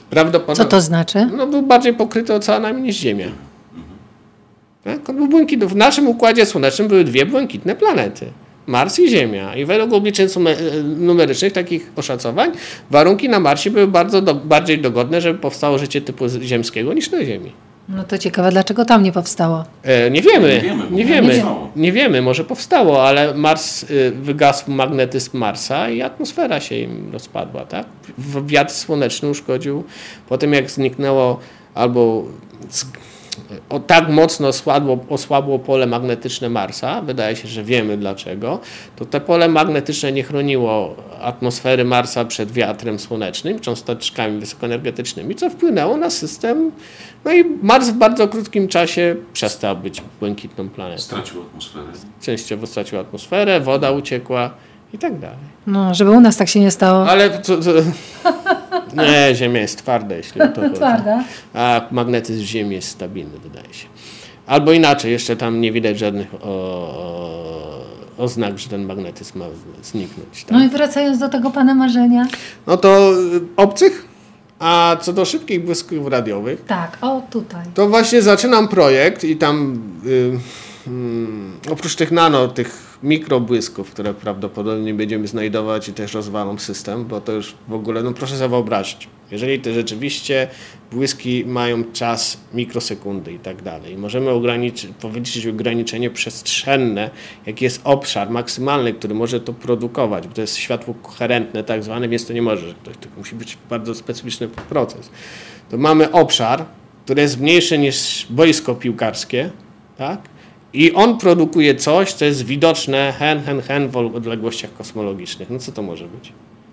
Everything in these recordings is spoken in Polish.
Prawdopodobnie. Co to znaczy? No, był bardziej pokryty oceanami niż Ziemia. Tak? On był błękitny. W naszym Układzie Słonecznym były dwie błękitne planety. Mars i Ziemia. I według obliczeń numerycznych, takich oszacowań, warunki na Marsie były bardziej dogodne, żeby powstało życie typu ziemskiego niż na Ziemi. No to ciekawe, dlaczego tam nie powstało? Nie wiemy, może powstało, ale Mars, wygasł magnetyzm Marsa i atmosfera się im rozpadła. Tak? Wiatr słoneczny uszkodził. Potem jak zniknęło albo tak mocno osłabło pole magnetyczne Marsa, wydaje się, że wiemy dlaczego, to te pole magnetyczne nie chroniło atmosfery Marsa przed wiatrem słonecznym, cząsteczkami wysokoenergetycznymi, co wpłynęło na system. No i Mars w bardzo krótkim czasie przestał być błękitną planetą. Stracił atmosferę. Częściowo stracił atmosferę, woda uciekła i tak dalej. No, żeby u nas tak się nie stało. Ale nie, Ziemia jest twarda, jeśli o to chodzi. Twarda. A magnetyzm Ziemi jest stabilny, wydaje się. Albo inaczej, jeszcze tam nie widać żadnych oznak, że ten magnetyzm ma zniknąć. Tak? No i wracając do tego pana marzenia. No to obcych, a co do szybkich błysków radiowych. Tak, o tutaj. To właśnie zaczynam projekt i tam oprócz tych tych mikrobłysków, które prawdopodobnie będziemy znajdować i też rozwalą system, bo to już w ogóle, no proszę sobie wyobrazić, jeżeli te rzeczywiście błyski mają czas mikrosekundy i tak dalej, możemy powiedzieć ograniczenie przestrzenne, jaki jest obszar maksymalny, który może to produkować, bo to jest światło koherentne tak zwane, więc to nie może, to musi być bardzo specyficzny proces. To mamy obszar, który jest mniejszy niż boisko piłkarskie, tak? I on produkuje coś, co jest widoczne w odległościach kosmologicznych. No co to może być?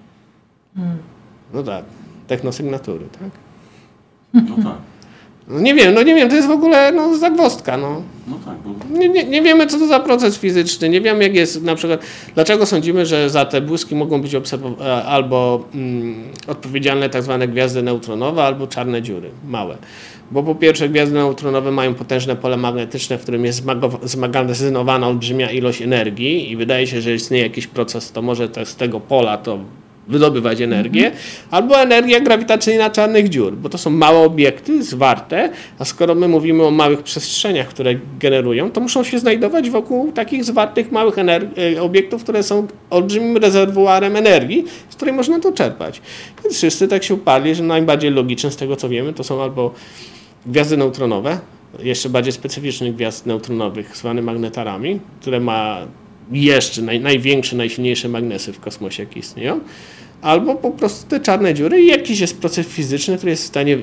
No tak, technosygnatury, tak? No tak. No nie wiem, to jest w ogóle zagwozdka. No tak, bo... nie wiemy, co to za proces fizyczny, nie wiemy, jak jest na przykład, dlaczego sądzimy, że za te błyski mogą być albo odpowiedzialne tak zwane gwiazdy neutronowe, albo czarne dziury, małe. Bo po pierwsze gwiazdy neutronowe mają potężne pole magnetyczne, w którym jest zmagazynowana olbrzymia ilość energii i wydaje się, że istnieje jakiś proces, to może z tego pola to wydobywać energię, albo energia grawitacyjna czarnych dziur, bo to są małe obiekty, zwarte, a skoro my mówimy o małych przestrzeniach, które generują, to muszą się znajdować wokół takich zwartych małych obiektów, które są olbrzymim rezerwuarem energii, z której można to czerpać. Więc wszyscy tak się uparli, że najbardziej logiczne z tego, co wiemy, to są albo gwiazdy neutronowe, jeszcze bardziej specyficznych gwiazd neutronowych, zwane magnetarami, które ma jeszcze największe, najsilniejsze magnesy w kosmosie, jakie istnieją, albo po prostu te czarne dziury i jakiś jest proces fizyczny, który jest w stanie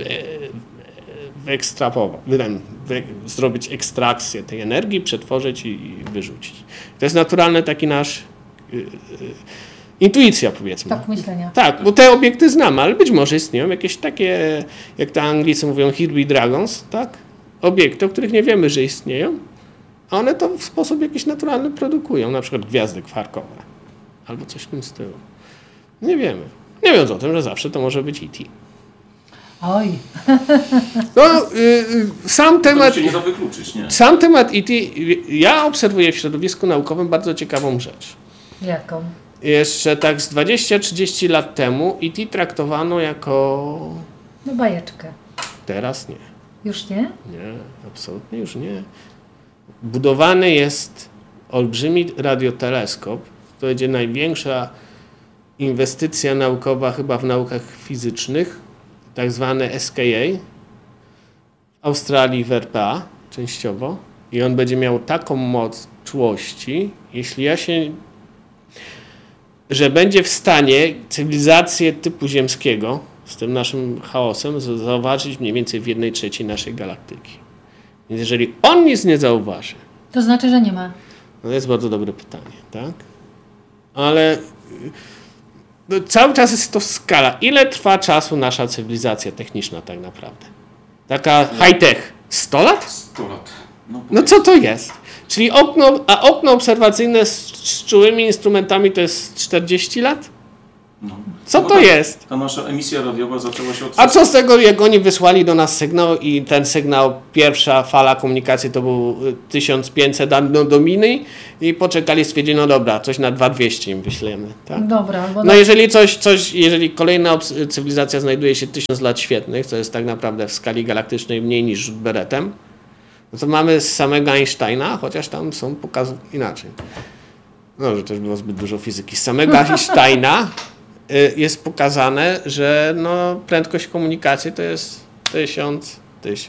zrobić ekstrakcję tej energii, przetworzyć i wyrzucić. To jest naturalny taki nasz intuicja, powiedzmy. Tak myślenia. Tak, bo te obiekty znamy, ale być może istnieją jakieś takie, jak to Anglicy mówią, Herbie Dragons, tak? Obiekty, o których nie wiemy, że istnieją, a one to w sposób jakiś naturalny produkują, na przykład gwiazdy kwarkowe albo coś w tym stylu. Nie wiemy. Nie mówiąc o tym, że zawsze to może być E.T. Oj. No, sam temat... To się nie da wykluczyć, nie? Sam temat E.T. Ja obserwuję w środowisku naukowym bardzo ciekawą rzecz. Jaką? Jeszcze tak z 20-30 lat temu E.T. traktowano jako... No bajeczkę. Teraz nie. Już nie? Nie, absolutnie już nie. Budowany jest olbrzymi radioteleskop. To będzie największa inwestycja naukowa chyba w naukach fizycznych, tak zwane SKA, w Australii w RPA częściowo. I on będzie miał taką moc czułości, że będzie w stanie cywilizację typu ziemskiego z tym naszym chaosem zauważyć mniej więcej w 1/3 naszej galaktyki. Więc jeżeli on nic nie zauważy... To znaczy, że nie ma. No to jest bardzo dobre pytanie, tak? Ale cały czas jest to skala. Ile trwa czasu nasza cywilizacja techniczna tak naprawdę? Taka high-tech. 100 lat? 100 lat. No co to jest? Czyli okno obserwacyjne z czułymi instrumentami to jest 40 lat? No. Co Bo to jest? Ta nasza emisja radiowa zaczęła się od... A co z tego, jak oni wysłali do nas sygnał i ten sygnał, pierwsza fala komunikacji to był 1500 anno domini i poczekali, stwierdzili, no dobra, coś na 2200 im wyślemy. Tak? Dobra, bo No jeżeli kolejna cywilizacja znajduje się 1000 lat świetnych, co jest tak naprawdę w skali galaktycznej mniej niż rzut beretem, no to mamy z samego Einsteina, chociaż tam są pokazy inaczej. No, że też było zbyt dużo fizyki. Z samego Einsteina jest pokazane, że no, prędkość komunikacji to jest 1000.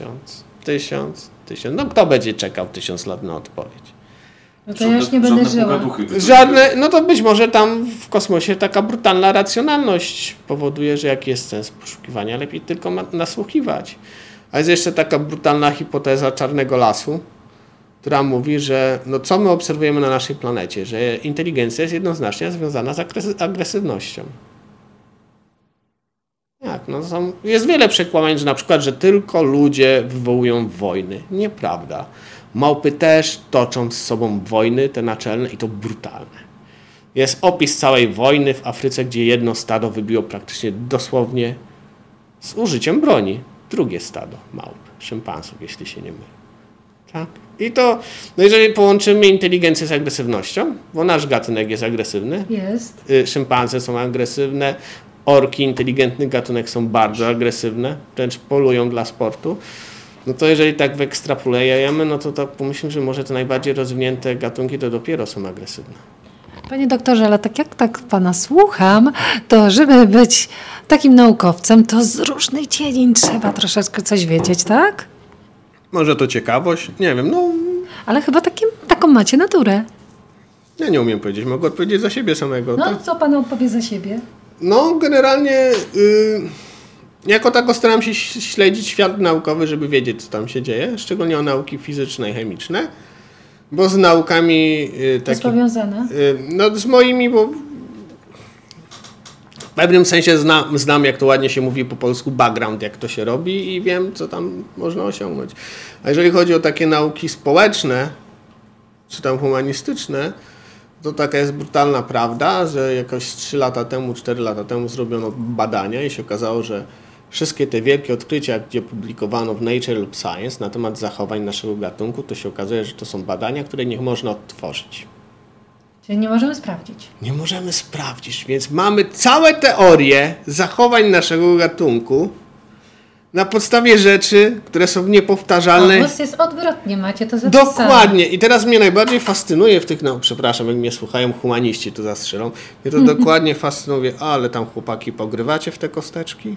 No kto będzie czekał 1000 lat na odpowiedź? no to ja już nie będę żyła. Żadne, no to być może tam w kosmosie taka brutalna racjonalność powoduje, że jaki jest sens poszukiwania, lepiej tylko nasłuchiwać. A jest jeszcze taka brutalna hipoteza czarnego lasu, która mówi, że no co my obserwujemy na naszej planecie, że inteligencja jest jednoznacznie związana z agresywnością. Jak? No jest wiele przekłamań, że na przykład, że tylko ludzie wywołują wojny. Nieprawda. Małpy też toczą z sobą wojny, te naczelne, i to brutalne. Jest opis całej wojny w Afryce, gdzie jedno stado wybiło praktycznie dosłownie z użyciem broni drugie stado małp, szympansów, jeśli się nie mylę. Tak? I to, no jeżeli połączymy inteligencję z agresywnością, bo nasz gatunek jest agresywny, szympanse są agresywne, orki, inteligentny gatunek są bardzo agresywne, wręcz polują dla sportu, no to jeżeli tak wyekstrapolujemy, no to tak pomyślmy, że może te najbardziej rozwinięte gatunki to dopiero są agresywne. Panie doktorze, ale tak jak tak pana słucham, to żeby być takim naukowcem, to z różnych dziedzin trzeba troszeczkę coś wiedzieć, tak? Może to ciekawość? Nie wiem, no... Ale chyba taką macie naturę. Ja nie umiem powiedzieć, mogę odpowiedzieć za siebie samego. No, tak? co pan odpowie za siebie? No, generalnie jako tako staram się śledzić świat naukowy, żeby wiedzieć, co tam się dzieje, szczególnie o nauki fizyczne i chemiczne, bo z naukami To jest powiązane? no z moimi, bo w pewnym sensie znam, jak to ładnie się mówi po polsku, background, jak to się robi i wiem, co tam można osiągnąć. A jeżeli chodzi o takie nauki społeczne, czy tam humanistyczne, to taka jest brutalna prawda, że jakoś 3 lata temu, 4 lata temu zrobiono badania i się okazało, że wszystkie te wielkie odkrycia, gdzie publikowano w Nature lub Science na temat zachowań naszego gatunku, to się okazuje, że to są badania, które nie można odtworzyć. Czyli nie możemy sprawdzić. Nie możemy sprawdzić, więc mamy całe teorie zachowań naszego gatunku na podstawie rzeczy, które są niepowtarzalne. U was jest odwrotnie, macie to zapisane. Dokładnie. I teraz mnie najbardziej fascynuje w tych, no przepraszam, jak mnie słuchają humaniści, to zastrzelą. Mnie to dokładnie fascynuje, ale tam chłopaki pogrywacie w te kosteczki?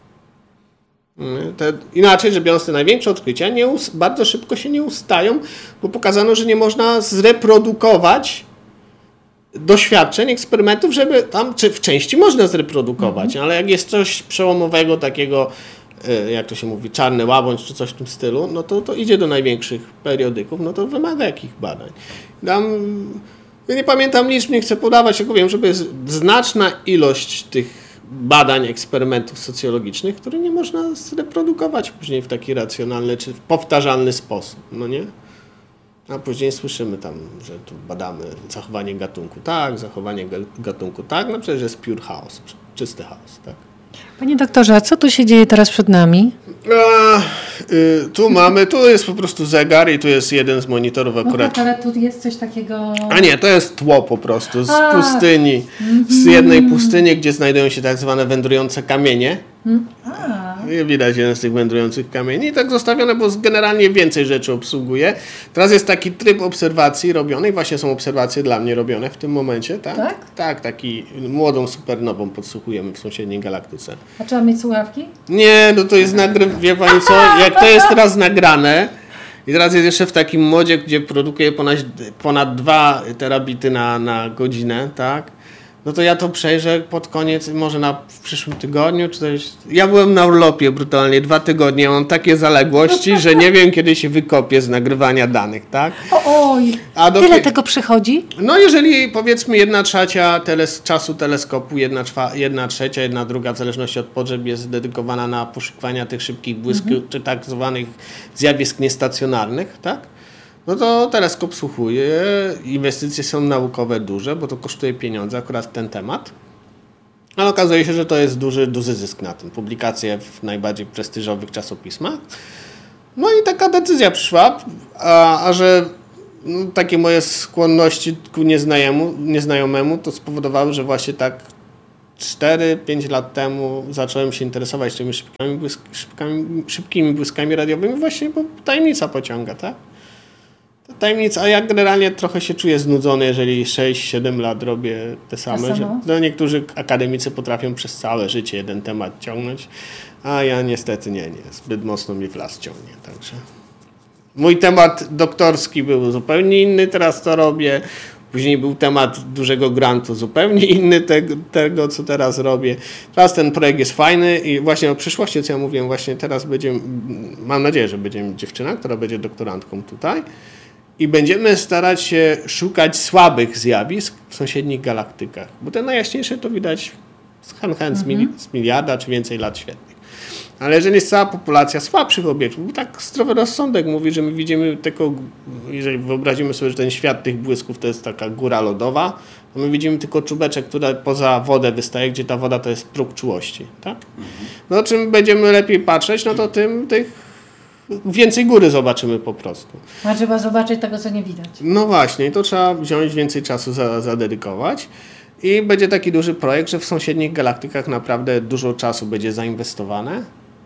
Inaczej, że biorąc te największe odkrycia, bardzo szybko się nie ustają, bo pokazano, że nie można zreprodukować doświadczeń, eksperymentów, żeby tam, czy w części można zreprodukować, ale jak jest coś przełomowego, takiego, jak to się mówi, czarny łabędź, czy coś w tym stylu, no to idzie do największych periodyków, no to wymaga jakich badań. Ja nie pamiętam liczb, nie chcę podawać, tylko wiem, że jest znaczna ilość tych badań, eksperymentów socjologicznych, które nie można zreprodukować później w taki racjonalny, czy w powtarzalny sposób, no nie? A później słyszymy tam, że tu badamy zachowanie gatunku tak, zachowanie gatunku tak, no przecież jest pure chaos, czysty chaos, tak. Panie doktorze, a co tu się dzieje teraz przed nami? Tu jest po prostu zegar i tu jest jeden z monitorów akurat. No tak, ale tu jest coś takiego... A nie, to jest tło po prostu z pustyni, z jednej pustyni, gdzie znajdują się tak zwane wędrujące kamienie. Widać jeden z tych wędrujących kamieni i tak zostawione, bo generalnie więcej rzeczy obsługuje. Teraz jest taki tryb obserwacji robionej, właśnie są obserwacje dla mnie robione w tym momencie, tak? Tak? Tak, taki młodą supernową podsłuchujemy w sąsiedniej galaktyce. A trzeba mieć słuchawki? Nie, no to jest wie pani co, jak to jest teraz nagrane i teraz jest jeszcze w takim modzie, gdzie produkuje ponad 2 terabity na godzinę, tak? No to ja to przejrzę pod koniec, może w przyszłym tygodniu, czy coś. Ja byłem na urlopie brutalnie 2 tygodnie, ja mam takie zaległości, że nie wiem, kiedy się wykopię z nagrywania danych, tak? Oj, tyle tego przychodzi? No jeżeli powiedzmy 1/3 czasu teleskopu, 1/3, 1/2, w zależności od potrzeb jest dedykowana na poszukiwania tych szybkich błysków, czy tak zwanych zjawisk niestacjonarnych, tak? No to teleskop słuchuje, inwestycje są naukowe duże, bo to kosztuje pieniądze, akurat ten temat. Ale okazuje się, że to jest duży zysk na tym. Publikacje w najbardziej prestiżowych czasopismach. No i taka decyzja przyszła, a że takie moje skłonności ku nieznajomemu to spowodowały, że właśnie tak 4-5 lat temu zacząłem się interesować tymi szybkimi błyskami radiowymi właśnie, bo tajemnica pociąga, tak? Tajemnica, a ja generalnie trochę się czuję znudzony, jeżeli 6-7 lat robię te same. Że, niektórzy akademicy potrafią przez całe życie jeden temat ciągnąć, a ja niestety nie. Zbyt mocno mi w las ciągnie, także... Mój temat doktorski był zupełnie inny, teraz to robię. Później był temat dużego grantu, zupełnie inny tego, co teraz robię. Teraz ten projekt jest fajny i właśnie o przyszłości, co ja mówiłem, właśnie teraz mam nadzieję, że będzie dziewczyna, która będzie doktorantką tutaj i będziemy starać się szukać słabych zjawisk w sąsiednich galaktykach, bo te najjaśniejsze to widać z miliarda czy więcej lat świetnych. Ale jeżeli jest cała populacja słabszych obiektów, bo tak zdrowy rozsądek mówi, że my widzimy tylko, jeżeli wyobrazimy sobie, że ten świat tych błysków to jest taka góra lodowa, to my widzimy tylko czubeczek, który poza wodę wystaje, gdzie ta woda to jest próg czułości. Tak? No czym będziemy lepiej patrzeć, no to tym więcej góry zobaczymy po prostu. A trzeba zobaczyć tego, co nie widać. No właśnie, i to trzeba wziąć więcej czasu zadedykować. I będzie taki duży projekt, że w sąsiednich galaktykach naprawdę dużo czasu będzie zainwestowane.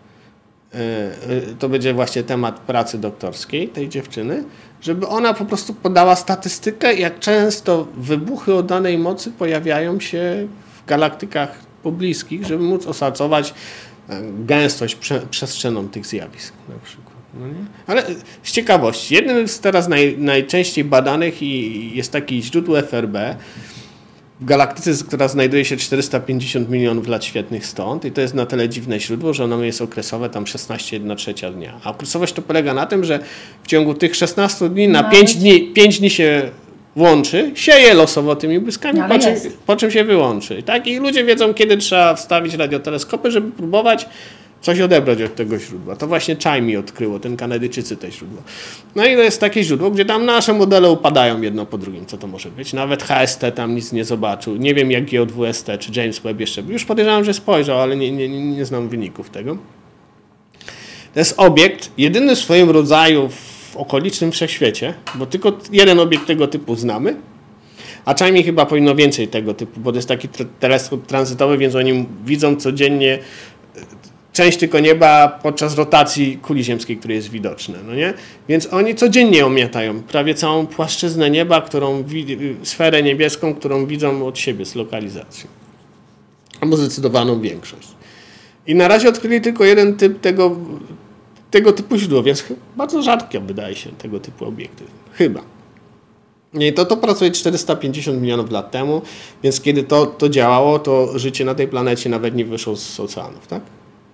To będzie właśnie temat pracy doktorskiej tej dziewczyny, żeby ona po prostu podała statystykę, jak często wybuchy o danej mocy pojawiają się w galaktykach pobliskich, żeby móc oszacować gęstość przestrzenną tych zjawisk na przykład. No nie? Ale z ciekawości, jednym z teraz najczęściej badanych jest takie źródło FRB, w galaktyce, która znajduje się 450 milionów lat świetlnych stąd i to jest na tyle dziwne źródło, że ono jest okresowe tam 16,1/3 dnia. A okresowość to polega na tym, że w ciągu tych 16 dni na 5 dni się łączy, sieje losowo tymi błyskami, po czym się wyłączy. Tak? I ludzie wiedzą, kiedy trzeba wstawić radioteleskopy, żeby próbować coś odebrać od tego źródła. To właśnie CHIME odkryło, ten Kanadyjczycy te źródło. No i to jest takie źródło, gdzie tam nasze modele upadają jedno po drugim, co to może być. Nawet HST tam nic nie zobaczył. Nie wiem jak GO2ST czy James Webb jeszcze. Już podejrzewam, że spojrzał, ale nie znam wyników tego. To jest obiekt, jedyny w swoim rodzaju w okolicznym wszechświecie, bo tylko jeden obiekt tego typu znamy. A CHIME chyba powinno więcej tego typu, bo to jest taki teleskop tranzytowy, więc oni widzą codziennie część tylko nieba podczas rotacji kuli ziemskiej, które jest widoczne. No nie? Więc oni codziennie omiatają prawie całą płaszczyznę nieba, sferę niebieską, którą widzą od siebie z lokalizacji. Albo zdecydowaną większość. I na razie odkryli tylko jeden typ tego typu źródło, więc bardzo rzadkie wydaje się tego typu obiekty. Chyba. I to pracuje 450 milionów lat temu, więc kiedy to działało, to życie na tej planecie nawet nie wyszło z oceanów, tak?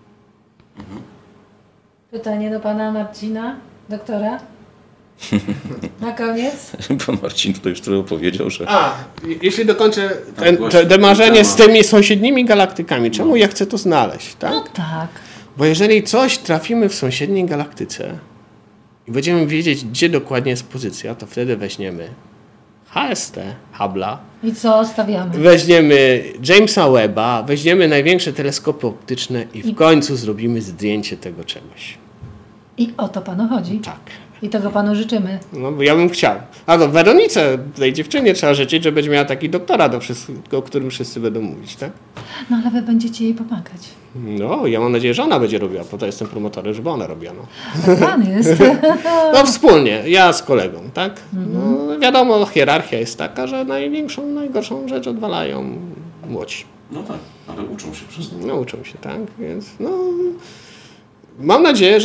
Pytanie do pana Marcina, doktora. Na koniec. Pan Marcin tutaj już trochę powiedział, że... Jeśli dokończę demarzenie z tymi sąsiednimi galaktykami, czemu ja chcę to znaleźć? Tak? No tak. Bo jeżeli coś trafimy w sąsiedniej galaktyce i będziemy wiedzieć, gdzie dokładnie jest pozycja, to wtedy weźmiemy HST, Hubble'a. I co stawiamy? Weźmiemy Jamesa Webba, weźmiemy największe teleskopy optyczne i w końcu zrobimy zdjęcie tego czegoś. I o to panu chodzi? Tak. I tego panu życzymy. No, bo ja bym chciał. A to Weronice, tej dziewczynie trzeba życzyć, że będzie miała taki doktorat, o którym wszyscy będą mówić, tak? No ale wy będziecie jej pomagać. No, ja mam nadzieję, że ona będzie robiła, bo to jestem promotorem, żeby ona robiła. No. Tak pan jest. No wspólnie, ja z kolegą, tak? No, wiadomo, hierarchia jest taka, że najgorszą rzecz odwalają młodzi. No tak, ale uczą się przez to. No uczą się, tak? Więc no... Mam nadzieję,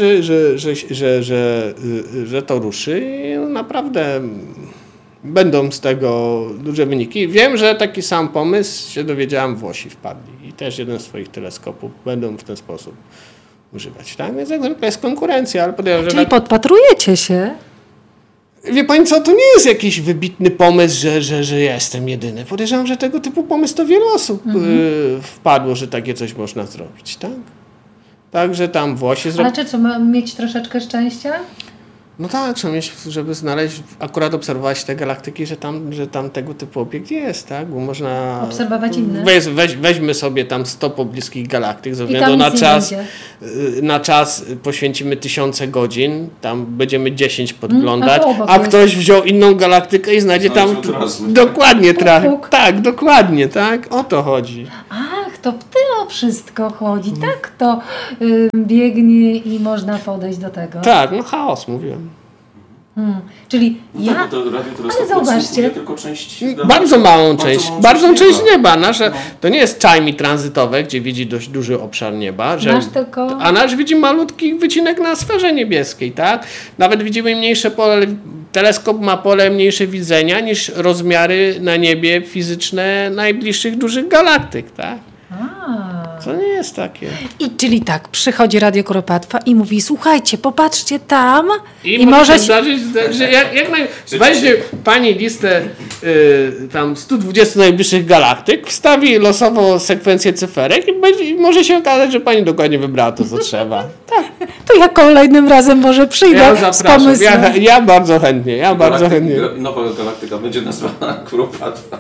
że to ruszy i naprawdę będą z tego duże wyniki. Wiem, że taki sam pomysł się dowiedziałam, Włosi wpadli i też jeden z swoich teleskopów będą w ten sposób używać. Tak? Więc jak zwykle jest konkurencja, ale podejrzewam, Czyli podpatrujecie się? Wie pani co, to nie jest jakiś wybitny pomysł, że ja jestem jedyny. Podejrzewam, że tego typu pomysł to wiele osób wpadło, że takie coś można zrobić. Tak? Także tam Włosi Ale czy co, mamy mieć troszeczkę szczęścia? No tak, trzeba mieć, żeby znaleźć, akurat obserwować te galaktyki, że tam tego typu obiekt jest, tak? Bo można... Obserwować inne. Weźmy sobie tam 100 pobliskich galaktyk, ze I względu tam na nic nie czas. będzie. Na czas poświęcimy 1000 godzin, tam będziemy 10 podglądać, a to obok a jest. ktoś wziął inną galaktykę i znajdzie tam... Znajdzie od razu. Dokładnie, Puk. tak, dokładnie, tak? O to chodzi. Ach, to w to wszystko chodzi. Tak to biegnie i można podejść do tego. Tak, no chaos, mówiłem. Czyli No ja... tak, bo to radioteleskop ale zauważcie. odsłania tylko część... Bardzo małą część nieba. Nasze, No. to nie jest czajmi tranzytowe, gdzie widzi dość duży obszar nieba. Nasz tylko... A nasz widzi malutki wycinek na sferze niebieskiej, tak? Nawet widzimy mniejsze pole, teleskop ma pole mniejsze widzenia niż rozmiary na niebie fizyczne najbliższych dużych galaktyk, tak? To nie jest takie. I czyli tak, przychodzi Radio Kuropatwa i mówi, słuchajcie, popatrzcie tam I może się zdarzyć, że weźmie pani listę tam 120 najbliższych galaktyk, wstawi losową sekwencję cyferek i może się okazać, że pani dokładnie wybrała to, co trzeba. Tak. to ja kolejnym razem może przyjdę Ja z zapraszam. pomysłem. Ja bardzo chętnie. Nowa galaktyka będzie nazwana Kuropatwa.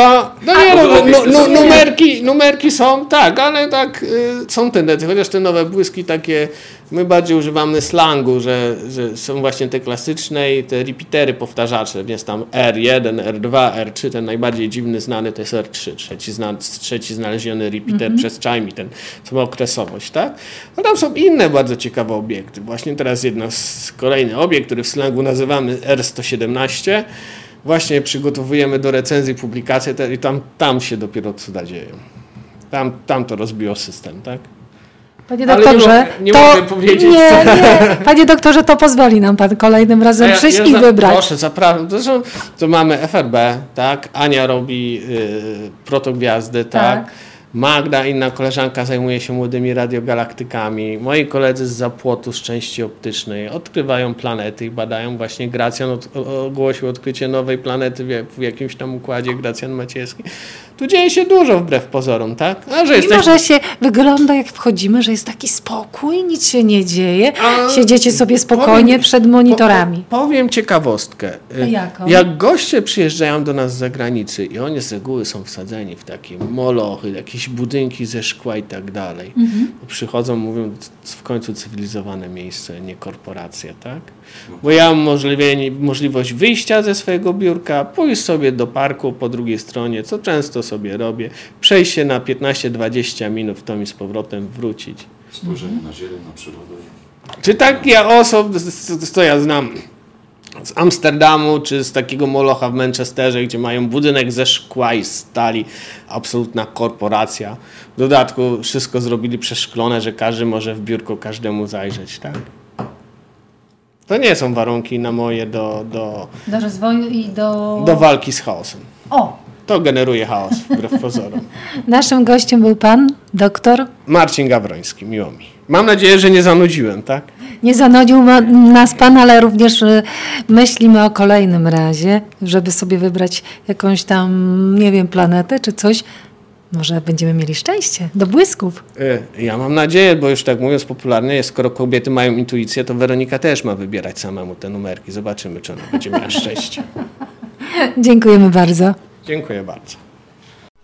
Numerki są, tak, ale tak są tendencje, chociaż te nowe błyski takie, my bardziej używamy slangu, że są właśnie te klasyczne i te repeatery powtarzacze, więc tam R1, R2, R3, ten najbardziej dziwny znany to jest R3, trzeci znaleziony repeater przez Chime, ten samookresowość, tak? A tam są inne bardzo ciekawe obiekty. Właśnie teraz kolejny obiekt, który w slangu nazywamy R117, właśnie przygotowujemy do recenzji publikację i tam się dopiero cuda dzieją. Tam to rozbiło system, tak? Panie doktorze, nie to... mogę powiedzieć. Nie, Panie doktorze, to pozwoli nam pan kolejnym razem przyjść i wybrać. Proszę, zapraszam. Zresztą to mamy FRB, tak? Ania robi protogwiazdy, tak? Magda, inna koleżanka, zajmuje się młodymi radiogalaktykami. Moi koledzy z Zapłotu, z części optycznej, odkrywają planety i badają. Właśnie Gracjan ogłosił odkrycie nowej planety w jakimś tam układzie, Gracjan Maciejski. Tu dzieje się dużo wbrew pozorom, tak? Mimo, że się wygląda, jak wchodzimy, że jest taki spokój, nic się nie dzieje. Siedziecie sobie spokojnie przed monitorami. Powiem ciekawostkę. Jaką? Jak goście przyjeżdżają do nas z zagranicy i oni z reguły są wsadzeni w takie molochy, jakieś budynki ze szkła i tak dalej. Przychodzą, mówią, w końcu cywilizowane miejsce, nie korporacja, tak? Bo ja mam możliwość wyjścia ze swojego biurka, pójść sobie do parku po drugiej stronie, co często sobie robię, przejść się na 15-20 minut, to mi z powrotem wrócić. Spojrzenie na zieleń, na przyrodę. Czy takie osoby, co ja znam z Amsterdamu, czy z takiego molocha w Manchesterze, gdzie mają budynek ze szkła i stali, absolutna korporacja. W dodatku wszystko zrobili przeszklone, że każdy może w biurko każdemu zajrzeć, tak? To nie są warunki na moje Do rozwoju i do walki z chaosem. O! To generuje chaos wbrew pozorom. Naszym gościem był pan doktor. Marcin Gawroński, miło mi. Mam nadzieję, że nie zanudziłem, tak? Nie zanudził nas pan, ale również myślimy o kolejnym razie, żeby sobie wybrać jakąś tam, nie wiem, planetę czy coś. Może będziemy mieli szczęście do błysków. Ja mam nadzieję, bo już tak mówiąc popularnie, jest, skoro kobiety mają intuicję, to Weronika też ma wybierać samemu te numerki. Zobaczymy, czy ona będzie miała szczęście. Dziękujemy bardzo. Dziękuję bardzo.